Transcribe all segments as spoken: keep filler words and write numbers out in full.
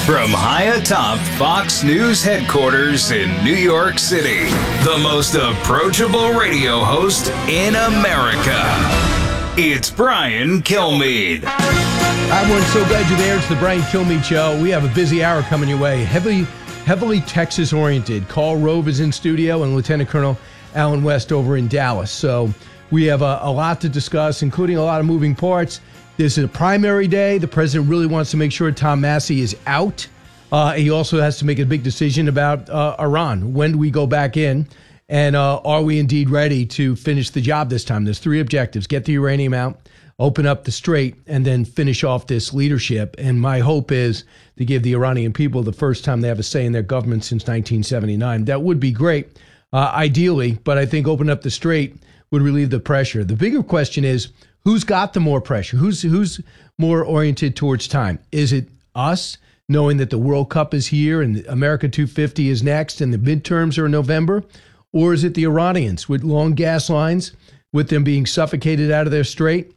From high atop Fox News headquarters in New York City, the most approachable radio host in America. It's Brian Kilmeade. Hi, everyone. So glad you're there. It's the Brian Kilmeade Show. We have a busy hour coming your way. Heavily, heavily Texas-oriented. Karl Rove is in studio and Lieutenant Colonel Allen West over in Dallas. So we have a, a lot to discuss, including a lot of moving parts. This is a primary day. The president really wants to make sure Tom Massie is out. Uh, he also has to make a big decision about uh, Iran. When do we go back in? And uh, are we indeed ready to finish the job this time? There's three objectives. Get the uranium out, open up the strait, and then finish off this leadership. And my hope is to give the Iranian people the first time they have a say in their government since nineteen seventy-nine. That would be great, uh, ideally, but I think open up the strait would relieve the pressure. The bigger question is, who's got the more pressure? Who's who's more oriented towards time? Is it us, knowing that the World Cup is here and America two fifty is next and the midterms are in November? Or is it the Iranians with long gas lines, with them being suffocated out of their strait,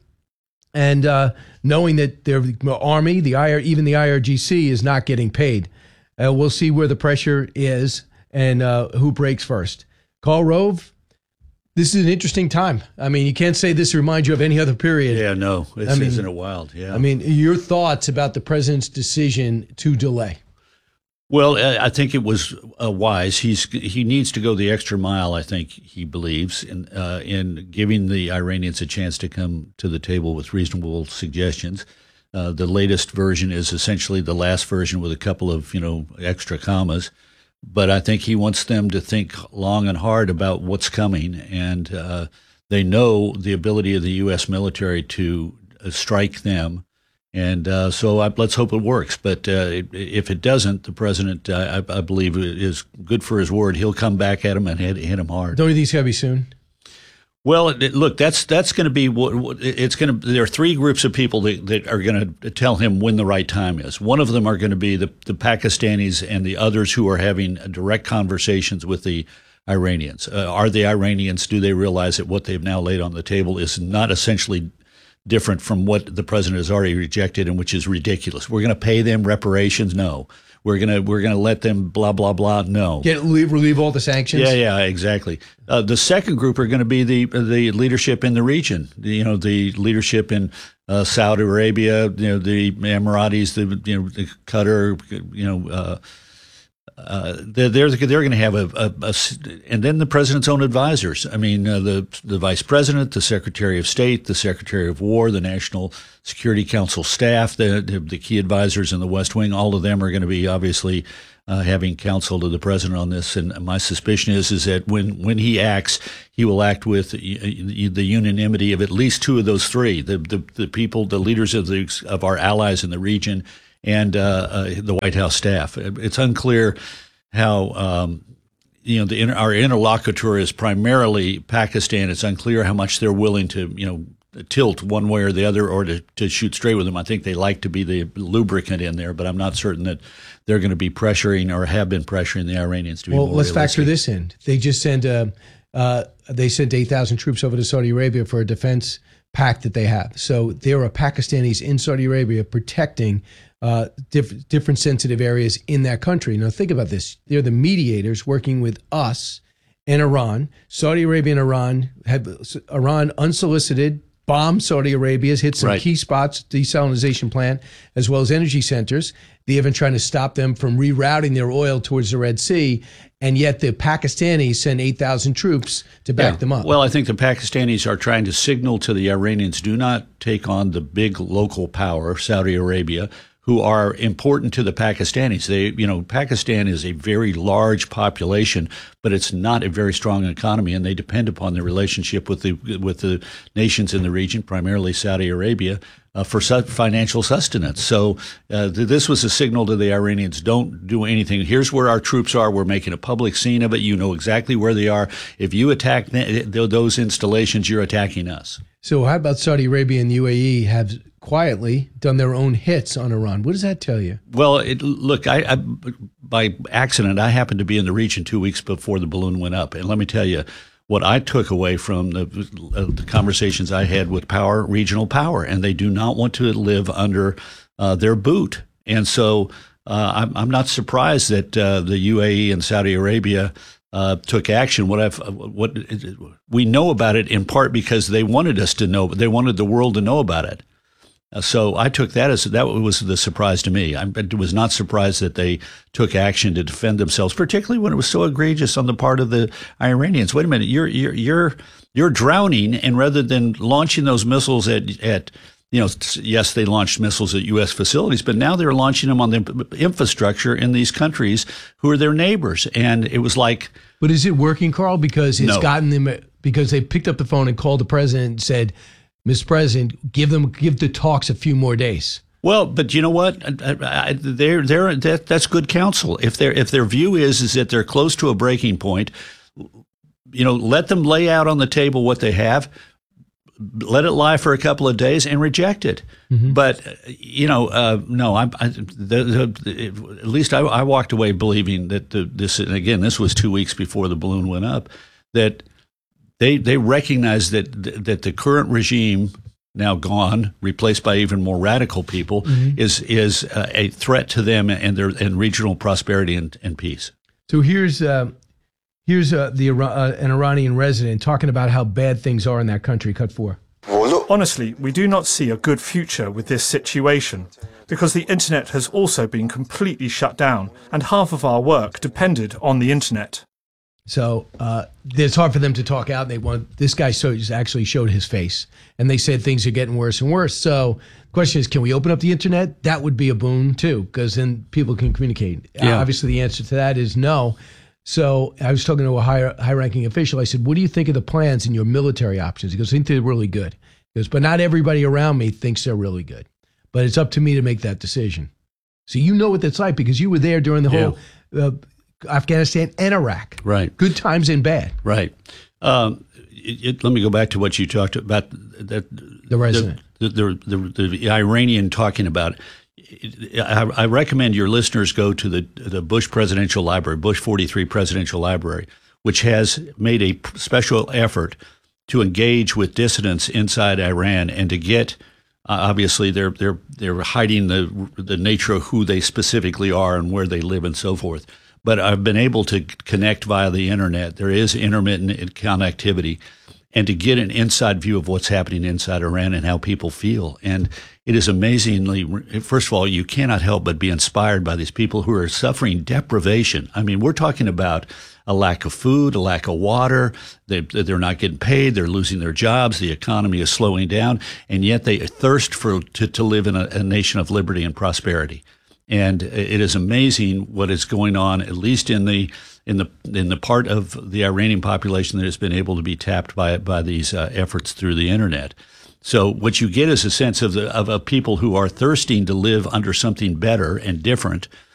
and uh, knowing that their army, the I R, even the I R G C, is not getting paid? Uh, we'll see where the pressure is and uh, who breaks first. Karl Rove, this is an interesting time. I mean, you can't say this reminds you of any other period. Yeah, no, it's, I mean, isn't it wild? Yeah. I mean, your thoughts about the president's decision to delay? Well, I think it was uh, wise. He's he needs to go the extra mile. I think he believes in uh, in giving the Iranians a chance to come to the table with reasonable suggestions. Uh, the latest version is essentially the last version with a couple of you know extra commas. But I think he wants them to think long and hard about what's coming, and uh, they know the ability of the U S military to uh, strike them. And uh, so I, let's hope it works. But uh, if it doesn't, the president, uh, I, I believe, is good for his word. He'll come back at him and hit, hit him hard. Don't you think it's got to be soon? Well, it, look, that's that's going to be what, what it's going to. There are three groups of people that, that are going to tell him when the right time is. One of them are going to be the, the Pakistanis and the others who are having direct conversations with the Iranians. Uh, are the Iranians? Do they realize that what they've now laid on the table is not essentially different from what the president has already rejected, and which is ridiculous? We're going to pay them reparations? No. We're gonna we're gonna let them blah blah blah? No. Get relieve, relieve all the sanctions? Yeah, yeah, exactly. Uh, the second group are going to be the the leadership in the region. The, you know, the leadership in uh, Saudi Arabia, you know, the Emiratis, the you know, the Qatar, you know. Uh, Uh, they're they're, they're going to have a, a, a, and then the president's own advisors. I mean, uh, the the vice president, the secretary of state, the secretary of war, the National Security Council staff, the the, the key advisors in the West Wing. All of them are going to be obviously uh, having counsel to the president on this. And my suspicion is is that when when he acts, he will act with the unanimity of at least two of those three: the the, the people, the leaders of the of our allies in the region, and uh, uh, the White House staff. It's unclear how, um, you know, the, our interlocutor is primarily Pakistan. It's unclear how much they're willing to, you know, tilt one way or the other, or to, to shoot straight with them. I think they like to be the lubricant in there, but I'm not certain that they're going to be pressuring or have been pressuring the Iranians to be well, more let's realistic. factor this in. They just sent uh, uh, they sent eight thousand troops over to Saudi Arabia for a defense pact that they have. So there are Pakistanis in Saudi Arabia protecting Uh, diff- different sensitive areas in that country. Now, think about this. They're the mediators working with us and Iran. Saudi Arabia and Iran have Iran unsolicited bombed Saudi Arabia, has hit some right. key spots, desalinization plant, as well as energy centers. They have been trying to stop them from rerouting their oil towards the Red Sea, and yet the Pakistanis send eight thousand troops to back yeah. them up. Well, I think the Pakistanis are trying to signal to the Iranians, do not take on the big local power, Saudi Arabia, who are important to the Pakistanis. They, you know, Pakistan is a very large population, but it's not a very strong economy, and they depend upon the relationship with the with the nations in the region, primarily Saudi Arabia, uh, for su- financial sustenance. So uh, th- this was a signal to the Iranians: don't do anything. Here's where our troops are. We're making a public scene of it. You know exactly where they are. If you attack th- th- those installations, you're attacking us. So how about Saudi Arabia and U A E have quietly done their own hits on Iran? What does that tell you? Well, it, look, I, I, by accident, I happened to be in the region two weeks before the balloon went up. And let me tell you, what I took away from the, uh, the conversations I had with power, regional power, and they do not want to live under uh, their boot. And so uh, I'm, I'm not surprised that uh, the U A E and Saudi Arabia uh, took action. What I've, what we know about it in part because they wanted us to know, they wanted the world to know about it. Uh, so I took that as that was the surprise to me. I was not surprised that they took action to defend themselves, particularly when it was so egregious on the part of the Iranians. Wait a minute, you're you're you're you're drowning, and rather than launching those missiles at at you know, yes, they launched missiles at U S facilities, but now they're launching them on the infrastructure in these countries who are their neighbors, and it was like. But is it working, Carl? Because it's no. gotten them because they picked up the phone and called the president and said, Mister President, give them give the talks a few more days. Well, but you know what? I, I, they're, they're, that, that's good counsel. If their if their view is is that they're close to a breaking point, you know, let them lay out on the table what they have, let it lie for a couple of days, and reject it. Mm-hmm. But you know, uh, no, I'm I, the, the, at least I, I walked away believing that the, this. And again, this was two weeks before the balloon went up. That. They they recognize that that the current regime, now gone, replaced by even more radical people, mm-hmm. is is uh, a threat to them and their and regional prosperity and, and peace. So here's uh, here's uh, the uh, an Iranian resident talking about how bad things are in that country. Cut four. Honestly, we do not see a good future with this situation because the internet has also been completely shut down, and half of our work depended on the internet. So uh, it's hard for them to talk out. They want this guy so actually showed his face, and they said things are getting worse and worse. So the question is, can we open up the internet? That would be a boon too, because then people can communicate. Yeah. Uh, obviously, the answer to that is no. So I was talking to a high, high-ranking official. I said, "What do you think of the plans and your military options?" He goes, "I think they're really good." He goes, "But not everybody around me thinks they're really good. But it's up to me to make that decision." So you know what that's like because you were there during the whole. Yeah. Uh, Afghanistan and Iraq. Right. Good times and bad. Right. Um, it, it, let me go back to what you talked about. That the resident. The, the, the, the, the Iranian talking about. I, I recommend your listeners go to the, the Bush Presidential Library, Bush forty-three Presidential Library, which has made a special effort to engage with dissidents inside Iran and to get. Uh, obviously, they're they're they're hiding the the nature of who they specifically are and where they live and so forth. But I've been able to connect via the internet. There is intermittent connectivity, and to get an inside view of what's happening inside Iran and how people feel. And it is amazingly, first of all, you cannot help but be inspired by these people who are suffering deprivation. I mean, we're talking about a lack of food, a lack of water. They, they're not getting paid. They're losing their jobs. The economy is slowing down. And yet they thirst for to, to live in a, a nation of liberty and prosperity. And it is amazing what is going on, at least in the in the in the part of the Iranian population that has been able to be tapped by by these uh, efforts through the internet. So what you get is a sense of the of a people who are thirsting to live under something better and different,